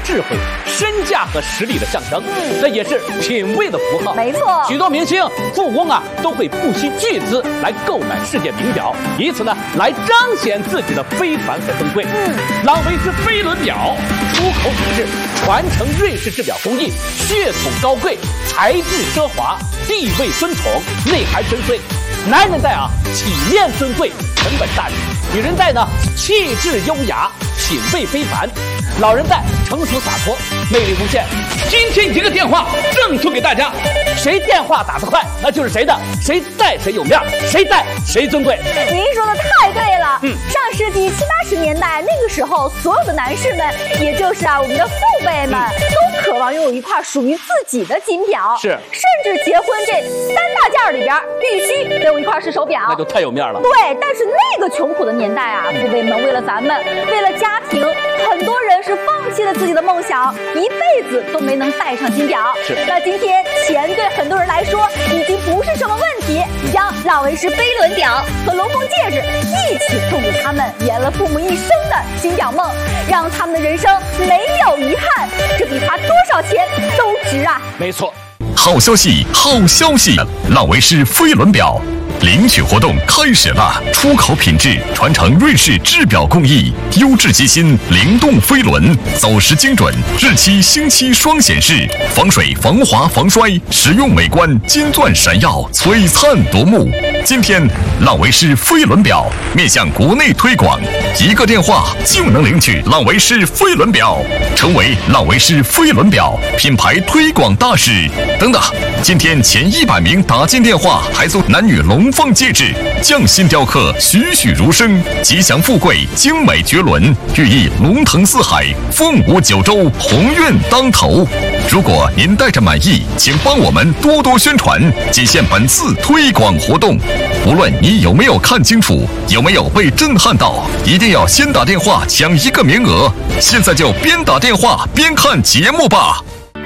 智慧、身价和实力的象征，这也是品味的符号。 没错， 许多明星、富翁啊，都会不惜巨资来购买世界名表，以此呢来彰显自己的非凡和珍贵。朗维诗飞轮表出口品质，传承瑞士制表工艺，血统高贵，材质奢华，地位尊崇，内涵深邃。男人戴啊，体面尊贵，成本大气；女人戴呢，气质优雅，品味非凡；老人戴成熟洒脱，魅力无限。今天一个电话赠送给大家，谁电话打得快，那就是谁的，谁戴谁有面，谁戴谁尊贵。 您说的太对了。上世纪70、80年代那个时候，所有的男士们，也就是我们的父辈们，都渴望拥有一块属于自己的金表， 是， 甚至结婚这3大件里边必须得有一块是手表， 那就太有面了。 对，但是那个穷苦的年代啊，父辈们为了咱们，为了家庭，很多人是放弃了自己的梦想，一辈子都没能戴上金表。 是， 那今天钱对很多人来说已经不是什么问题，将朗维诗飞轮表和龙凤戒指一起送给他们，圆了父母一生的金表梦，让他们的人生没有遗憾，这比花多少钱都值啊！ 没错。 好消息，好消息！朗维诗飞轮表领取活动开始了！出口品质，传承瑞士制表工艺，优质机芯，灵动飞轮，走时精准，日期星期双显示，防水、防滑、防摔，实用美观，金钻闪耀，璀璨夺目。今天，朗维诗飞轮表面向国内推广，一个电话就能领取朗维诗飞轮表，成为朗维诗飞轮表品牌推广大使。等等，今天前100名打进电话还送男女龙凤戒指，匠心雕刻，栩栩如生，吉祥富贵，精美绝伦，寓意龙腾四海，凤舞九州，鸿运当头。如果您戴着满意，请帮我们多多宣传，仅限本次推广活动。无论你有没有看清楚，有没有被震撼到，一定要先打电话抢一个名额。现在就边打电话边看节目吧。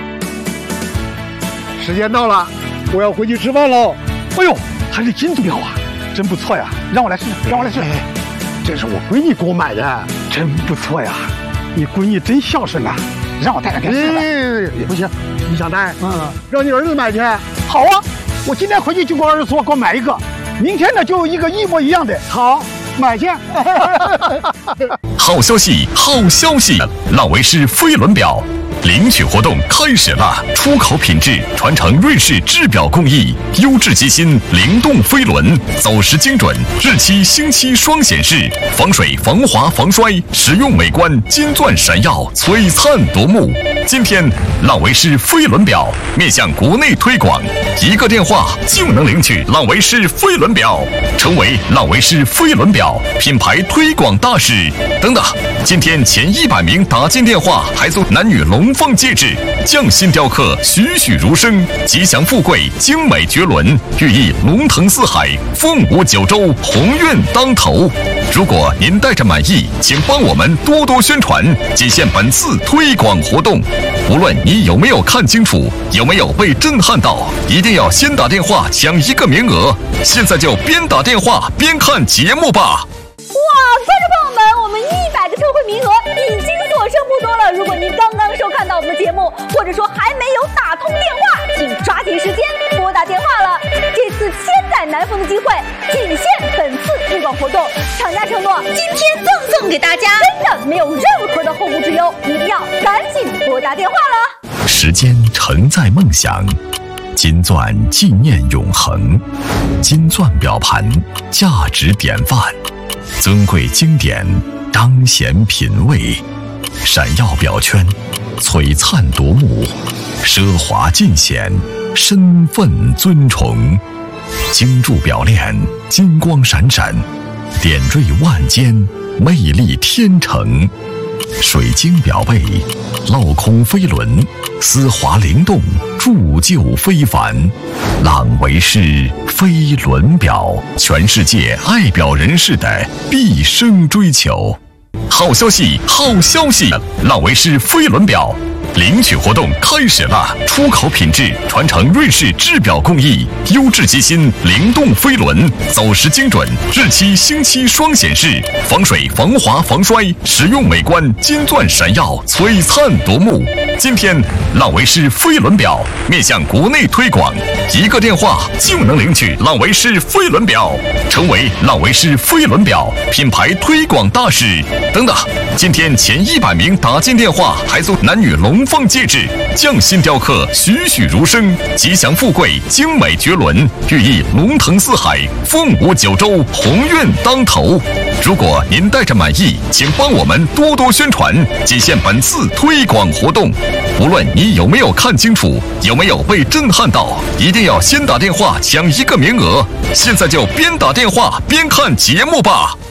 时间到了，我要回去吃饭喽。哎呦，还是金子表啊，真不错呀！让我来试试，让我来试试。这是我闺女给我买的，真不错呀！你闺女真孝顺呐，让我带着给她试试。不行，你想带？让你儿子买去。好啊，我今天回去就跟我儿子说，给我买一个。明天呢，就有一个一模一样的。好，买去。 好消息，好消息！朗维诗飞轮表领取活动开始了！出口品质，传承瑞士制表工艺，优质机芯，灵动飞轮，走时精准，日期星期双显示，防水、防滑、防摔，实用美观，金钻闪耀，璀璨夺目。今天，朗维诗飞轮表面向国内推广，一个电话就能领取朗维诗飞轮表，成为朗维诗飞轮表品牌推广大使。等等，今天前100名打进电话还送男女龙凤戒指，匠心雕刻，栩栩如生，吉祥富贵，精美绝伦，寓意龙腾四海，凤舞九州，鸿运当头。如果您戴着满意，请帮我们多多宣传，仅限本次推广活动。无论你有没有看清楚，有没有被震撼到，一定要先打电话抢一个名额。现在就边打电话边看节目吧。 哇，观众朋友们，我们100个特惠名额已经所剩不多了。如果您刚刚收看到我们的节目，或者说还没有打通电话，请抓紧时间拨打电话了。这次千载难逢的机会，仅限本次推广活动，厂家承诺今天赠送给大家，真的没有任何的后顾之忧，一定要赶紧拨打电话了。 时间承载梦想，金钻纪念永恒，金钻表盘价值典范，尊贵经典彰显品味，闪耀表圈璀璨夺目，奢华尽显身份尊崇，精铸表链金光闪闪，点缀万间魅力天成，水晶表背镂空飞轮，丝滑灵动，铸就非凡。朗维诗飞轮表，全世界爱表人士的毕生追求。 好消息，好消息！浪威士飞轮表领取活动开始了！出口品质，传承瑞士制表工艺，优质机芯，灵动飞轮，走时精准，日期星期双显示，防水、防滑、防摔，实用美观，金钻闪耀，璀璨夺目。今天，浪威士飞轮表面向国内推广，一个电话就能领取浪威士飞轮表，成为浪威士飞轮表品牌推广大使。等等，今天前100名打进电话还送男女龙凤戒指，匠心雕刻，栩栩如生，吉祥富贵，精美绝伦，寓意龙腾四海，凤舞九州，鸿运当头。如果您带着满意，请帮我们多多宣传，仅限本次推广活动。无论你有没有看清楚，有没有被震撼到，一定要先打电话抢1个名额。现在就边打电话边看节目吧。